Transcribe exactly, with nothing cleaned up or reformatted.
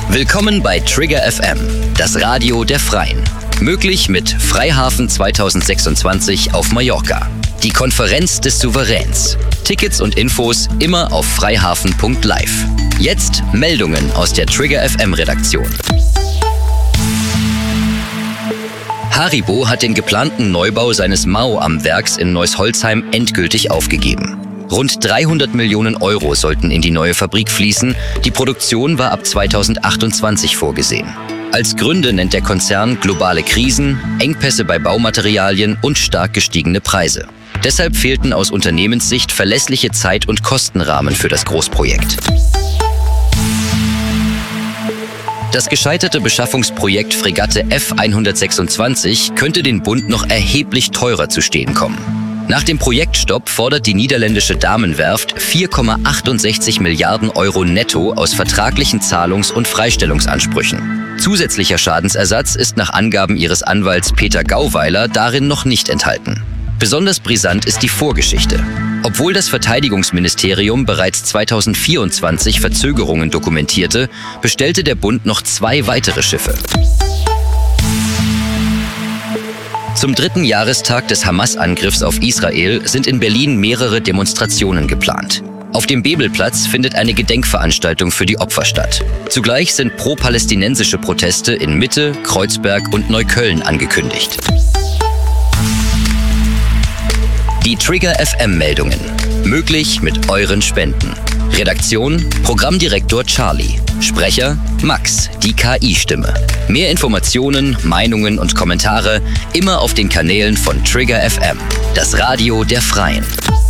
Willkommen bei Trigger F M, das Radio der Freien. Möglich mit Freihafen zweitausendsechsundzwanzig auf Mallorca. Die Konferenz des Souveräns. Tickets und Infos immer auf freihafen punkt live. Jetzt Meldungen aus der Trigger F M-Redaktion. Haribo hat den geplanten Neubau seines Mao am Werks in Neuss-Holzheim endgültig aufgegeben. Rund dreihundert Millionen Euro sollten in die neue Fabrik fließen. Die Produktion war ab zweitausendachtundzwanzig vorgesehen. Als Gründe nennt der Konzern globale Krisen, Engpässe bei Baumaterialien und stark gestiegene Preise. Deshalb fehlten aus Unternehmenssicht verlässliche Zeit- und Kostenrahmen für das Großprojekt. Das gescheiterte Beschaffungsprojekt Fregatte F hundertsechsundzwanzig könnte den Bund noch erheblich teurer zu stehen kommen. Nach dem Projektstopp fordert die niederländische Damenwerft vier Komma achtundsechzig Milliarden Euro netto aus vertraglichen Zahlungs- und Freistellungsansprüchen. Zusätzlicher Schadensersatz ist nach Angaben ihres Anwalts Peter Gauweiler darin noch nicht enthalten. Besonders brisant ist die Vorgeschichte. Obwohl das Verteidigungsministerium bereits zweitausendvierundzwanzig Verzögerungen dokumentierte, bestellte der Bund noch zwei weitere Schiffe. Zum dritten Jahrestag des Hamas-Angriffs auf Israel sind in Berlin mehrere Demonstrationen geplant. Auf dem Bebelplatz findet eine Gedenkveranstaltung für die Opfer statt. Zugleich sind pro-palästinensische Proteste in Mitte, Kreuzberg und Neukölln angekündigt. Die Trigger F M-Meldungen. Möglich mit euren Spenden. Redaktion: Programmdirektor Charlie. Sprecher: Max, die K I-Stimme. Mehr Informationen, Meinungen und Kommentare immer auf den Kanälen von Trigger F M, das Radio der Freien.